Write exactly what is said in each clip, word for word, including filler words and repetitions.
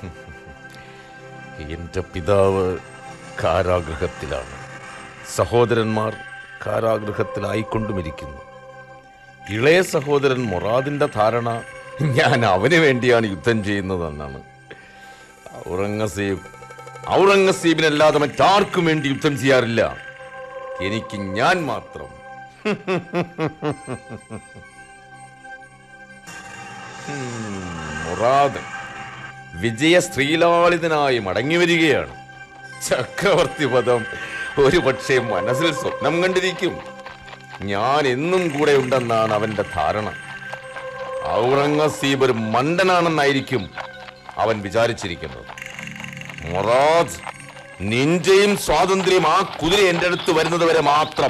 എന്റെ പിതാവ് കാരാഗൃഹത്തിലാണ്. സഹോദരന്മാർ കാരാഗൃഹത്തിലായിക്കൊണ്ടുമിരിക്കുന്നു. ഇളയ സഹോദരൻ മൊറാദിന്റെ ധാരണ ഞാൻ അവന് വേണ്ടിയാണ് യുദ്ധം ചെയ്യുന്നതെന്നാണ്. ഔറംഗസീബ് ഔറംഗസീബിനല്ലാതെ മറ്റാർക്കും വേണ്ടി യുദ്ധം ചെയ്യാറില്ല. എനിക്ക് ഞാൻ മാത്രം. മൊറാദ് വിജയ ശ്രീലാളിതനായി മടങ്ങി വരികയാണ്. ചക്രവർത്തി പദം ഒരു പക്ഷേ മനസ്സിൽ സ്വപ്നം കണ്ടിരിക്കും. ഞാൻ എന്നും കൂടെ ഉണ്ടെന്നാണ് അവന്റെ ധാരണ. ഔറംഗസീബ് ഒരു മണ്ടനാണെന്നായിരിക്കും അവൻ വിചാരിച്ചിരിക്കുന്നത്. മൊറാദ്, നിന്റെയും സ്വാതന്ത്ര്യം ആ കുതിര എന്റെ അടുത്ത് വരുന്നത് വരെ മാത്രം.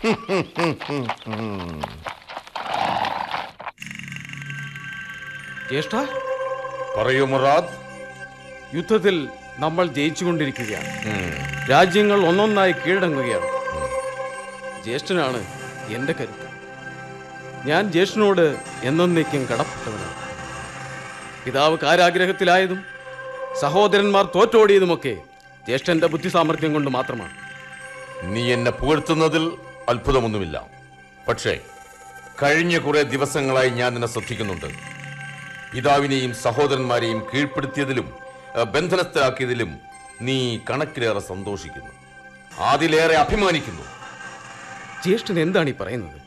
ജ്യേഷ്ഠ, പറയൂ മൊറാദ്. യുദ്ധത്തിൽ നമ്മൾ ജയിച്ചുകൊണ്ടിരിക്കുകയാണ്. രാജ്യങ്ങൾ ഒന്നൊന്നായി കീഴടങ്ങുകയാണ്. ജ്യേഷ്ഠനാണ് എന്റെ കരുത്ത്. ഞാൻ ജ്യേഷ്ഠനോട് എന്നേക്കും കടപ്പെട്ടവനാണ്. പിതാവ് കാരാഗ്രഹത്തിലായതും സഹോദരന്മാർ തോറ്റോടിയതുമൊക്കെ ജ്യേഷ്ഠന്റെ ബുദ്ധി സാമർഥ്യം കൊണ്ട് മാത്രമാണ്. നീ എന്നെ പുകഴ്ത്തുന്നതിൽ അത്ഭുതമൊന്നുമില്ല. പക്ഷേ കഴിഞ്ഞ കുറെ ദിവസങ്ങളായി ഞാൻ നിന്നെ ശ്രദ്ധിക്കുന്നുണ്ട്. പിതാവിനെയും സഹോദരന്മാരെയും കീഴ്പ്പെടുത്തിയതിലും ബന്ധനസ്ഥരാക്കിയതിലും നീ കണക്കിലേറെ സന്തോഷിക്കുന്നു, അതിലേറെ അഭിമാനിക്കുന്നു. ജ്യേഷ്ഠൻ എന്താണ് ഈ പറയുന്നത്?